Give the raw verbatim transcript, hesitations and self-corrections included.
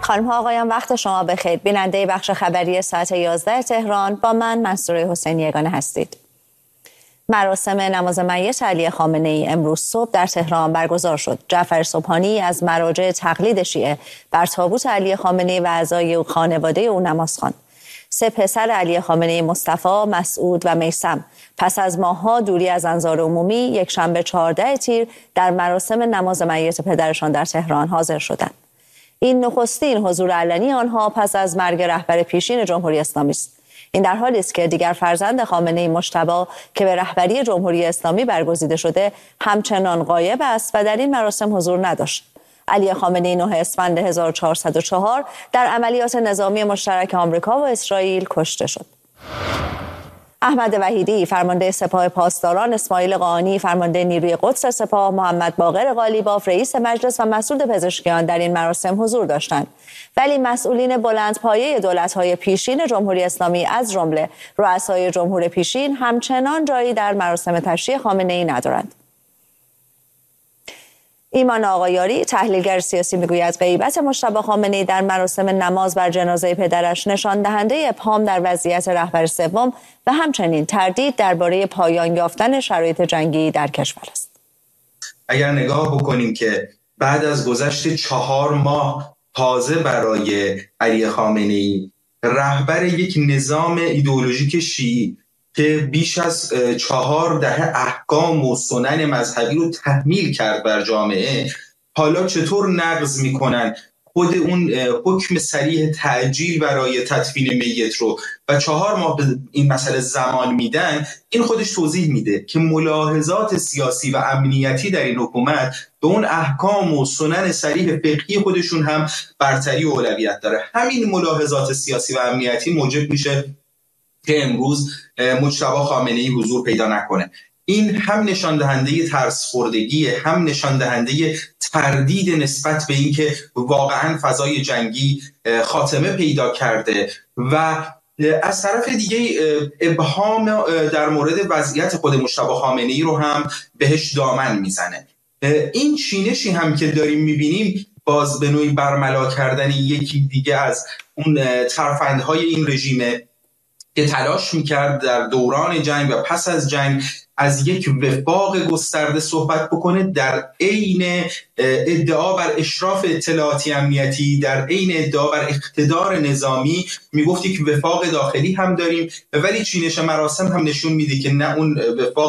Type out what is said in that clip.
خانم ها آقایان، وقت شما بخیر. بیننده بخش خبری ساعت یازده تهران با من منصوره حسینی یگانه هستید. مراسم نماز میت علی خامنه ای امروز صبح در تهران برگزار شد. جعفر سبحانی از مراجع تقلید شیعه بر تابوت علی خامنه ای و اعضای خانواده او نماز خواند. سه پسر علی خامنه ای، مصطفی، مسعود و میثم، پس از ماه‌ها دوری از انظار عمومی یک شنبه چهاردهم تیر در مراسم نماز میت پدرشان در تهران حاضر شدند. این نخستین حضور علنی آنها پس از مرگ رهبر پیشین جمهوری اسلامی است. این در حالی است که دیگر فرزند خامنه‌ای مجتبی که به رهبری جمهوری اسلامی برگزیده شده همچنان غایب است و در این مراسم حضور نداشت. علی خامنه‌ای نه اسفند هزار و چهارصد و چهار در عملیات نظامی مشترک آمریکا و اسرائیل کشته شد. احمد وحیدی فرمانده سپاه پاسداران، اسماعیل قاآنی فرمانده نیروی قدس سپاه، محمد باقر قالیباف رئیس مجلس و مسعود پزشکیان در این مراسم حضور داشتند. ولی مسئولین بلندپایه دولت‌های پیشین جمهوری اسلامی از جمله رؤسای جمهور پیشین همچنان جایی در مراسم تشییع خامنه‌ای ندارند. ایمان آقایاری تحلیلگر سیاسی میگوید غیبت مجتبی خامنه‌ای در مراسم نماز بر جنازه پدرش نشان دهنده ابهام در وضعیت رهبر سوم و همچنین تردید درباره پایان یافتن شرایط جنگی در کشور است. اگر نگاه بکنیم که بعد از گذشت چهار ماه تازه برای علی خامنه‌ای رهبر یک نظام ایدئولوژیک شیعی که بیش از چهار دهه احکام و سنن مذهبی رو تحمیل کرد بر جامعه، حالا چطور نقض میکنن خود اون حکم صریح تعجیل برای تدفین میت رو و چهار ماه به این مسئله زمان میدن. این خودش توضیح میده که ملاحظات سیاسی و امنیتی در این حکومت به اون احکام و سنن صریح فقهی خودشون هم برتری و اولویت داره. همین ملاحظات سیاسی و امنیتی موجب میشه که امروز مجتبی خامنه‌ای حضور پیدا نکنه. این هم نشان دهنده ترس خوردگی، هم نشان دهنده تردید نسبت به اینکه واقعا فضای جنگی خاتمه پیدا کرده و از طرف دیگه ابهام در مورد وضعیت خود مجتبی خامنه‌ای رو هم بهش دامن میزنه. این چینشی هم که داریم میبینیم باز به نوعی برملا کردن یکی دیگه از اون ترفندهای این رژیمه که تلاش میکرد در دوران جنگ و پس از جنگ از یک وفاق گسترده صحبت بکنه، در عین ادعا بر اشراف اطلاعاتی امنیتی، در عین ادعا بر اقتدار نظامی میگفت یک وفاق داخلی هم داریم، ولی چینش مراسم هم نشون میده که نه اون وفاق